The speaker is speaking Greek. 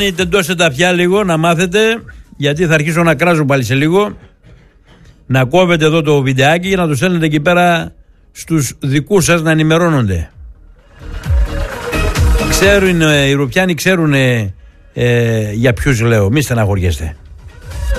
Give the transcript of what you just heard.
Τεντώστε τα πια λίγο να μάθετε, γιατί θα αρχίσω να κράζω πάλι σε λίγο. Να κόβετε εδώ το βιντεάκι για να το στέλνετε εκεί πέρα στους δικούς σας να ενημερώνονται. Ξέρουν, οι Ρουπιάνοι ξέρουν για ποιους λέω, μη στεναχωριέστε.